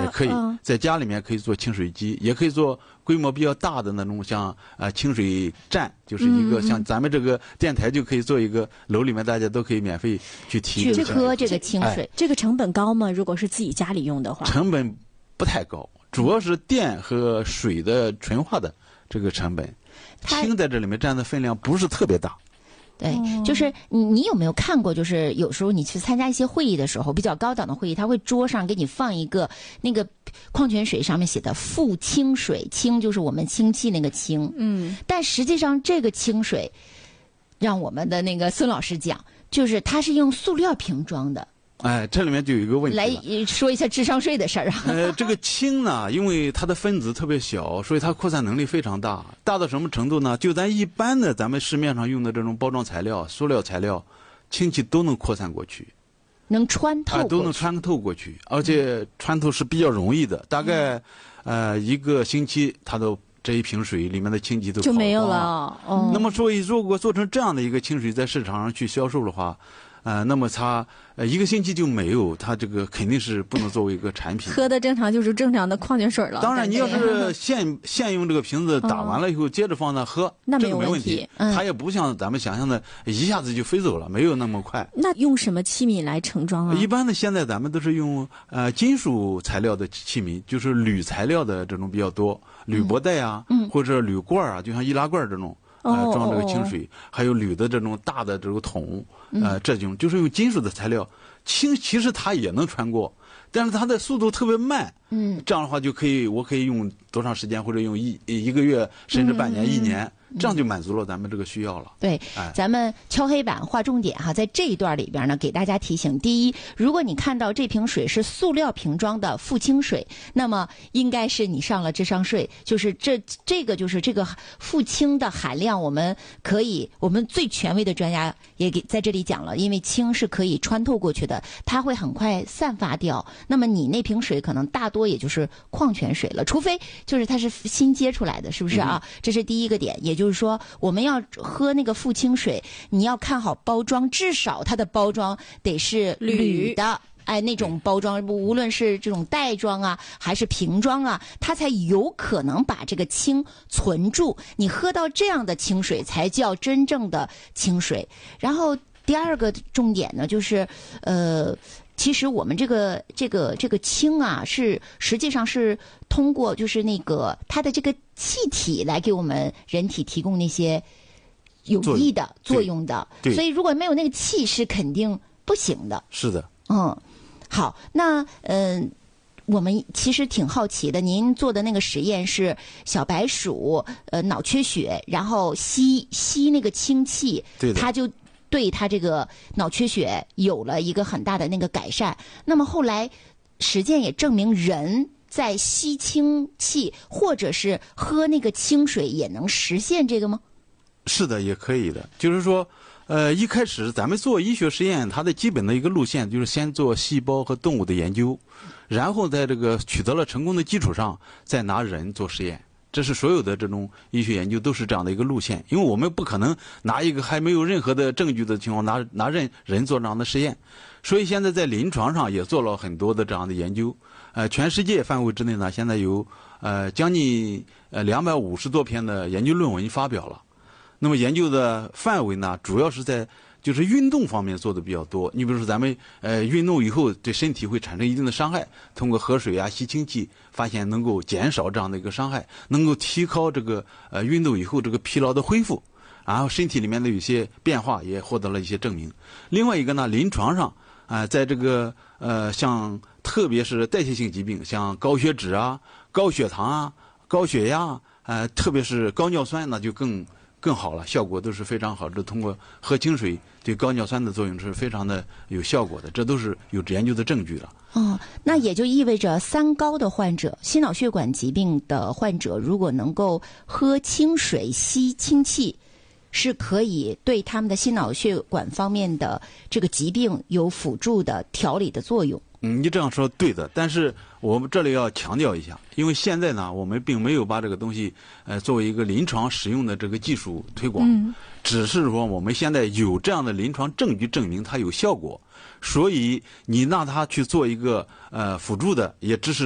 可以在家里面可以做清水机，也可以做规模比较大的那种，像清水站，就是一个像咱们这个电台就可以做一个，楼里面大家都可以免费去提去喝这个清水。 这个成本高吗？如果是自己家里用的话， 成本不太高，主要是电和水的纯化的这个成本，氢在这里面占的分量不是特别大。 对，就是你有没有看过？就是有时候你去参加一些会议的时候，比较高档的会议，他会桌上给你放一个那个矿泉水，上面写的富氢水，氢就是我们氢气那个氢。但实际上这个清水，让我们的那个孙老师讲，就是它是用塑料瓶装的。 这里面就有一个问题了。 来说一下智商税的事儿啊。 这个氢呢，因为它的分子特别小，所以它扩散能力非常大，大到什么程度呢？就咱一般的咱们市面上用的这种包装材料、塑料材料，氢气都能扩散过去， 能穿透过去， 都能穿透过去，而且穿透是比较容易的。大概一个星期，它都这一瓶水里面的氢气都就没有了。 那么所以如果做成这样的一个清水在市场上去销售的话，那么它一个星期就没有，它这个肯定是不能作为一个产品。 喝的正常就是正常的矿泉水了。 当然，你要是现用这个瓶子打完了以后，接着放那喝， 那这个没问题。它也不像咱们想象的一下子就飞走了，没有那么快。 那用什么器皿来盛装啊？ 一般的现在咱们都是用金属材料的器皿，就是铝材料的这种比较多，铝箔袋啊，或者铝罐啊，就像易拉罐这种。装这个清水，还有铝的这种大的这个桶，这种就是用金属的材料，氢其实它也能穿过，但是它的速度特别慢，这样的话我可以用多长时间，或者用一个月，甚至半年、1年，这样就满足了咱们这个需要了。 对，咱们敲黑板划重点哈，在这一段里边呢，给大家提醒：第一，如果你看到这瓶水是塑料瓶装的富氢水，那么应该是你上了智商税，就是这个就是这个富氢的含量，我们最权威的专家也给在这里讲了，因为氢是可以穿透过去的，它会很快散发掉。那么你那瓶水可能大多也就是矿泉水了，除非就是它是新接出来的，是不是啊？这是第一个点，也就是说，我们要喝那个富氢水，你要看好包装，至少它的包装得是铝的。那种包装，无论是这种袋装啊，还是瓶装啊，它才有可能把这个氢存住。你喝到这样的清水，才叫真正的清水。然后第二个重点呢，就是其实我们这个氢啊，实际上是通过就是那个它的这个气体来给我们人体提供那些有益的作用的。所以如果没有那个气是肯定不行的。 是的。 好，那我们其实挺好奇的，您做的那个实验是小白鼠脑缺血，然后吸那个氢气，它就对它这个脑缺血有了一个很大的那个改善。那么后来实践也证明，人在吸氢气或者是喝那个清水也能实现这个吗？ 是的，也可以的。就是说一开始咱们做医学实验，它的基本的一个路线就是先做细胞和动物的研究，然后在这个取得了成功的基础上，再拿人做实验。这是所有的这种医学研究都是这样的一个路线，因为我们不可能拿一个还没有任何的证据的情况拿人做这样的实验，所以现在在临床上也做了很多的这样的研究。全世界范围之内呢，现在有将近250多篇的研究论文发表了。那么研究的范围呢，主要是在就是运动方面做的比较多。你比如说咱们运动以后对身体会产生一定的伤害，通过喝水啊、吸氢气，发现能够减少这样的一个伤害，能够提高这个运动以后这个疲劳的恢复，然后身体里面的有些变化也获得了一些证明。另外一个呢，临床上在这个像特别是代谢性疾病，像高血脂啊、高血糖啊、高血压特别是高尿酸，那就更好了，效果都是非常好。这通过喝清水对高尿酸的作用是非常的有效果的，这都是有研究的证据了。 那也就意味着三高的患者、心脑血管疾病的患者，如果能够喝清水、吸氢气，是可以对他们的心脑血管方面的这个疾病有辅助的调理的作用。 你这样说对的，但是我们这里要强调一下，因为现在呢，我们并没有把这个东西作为一个临床使用的这个技术推广，只是说我们现在有这样的临床证据证明它有效果，所以你让它去做一个辅助的，也只是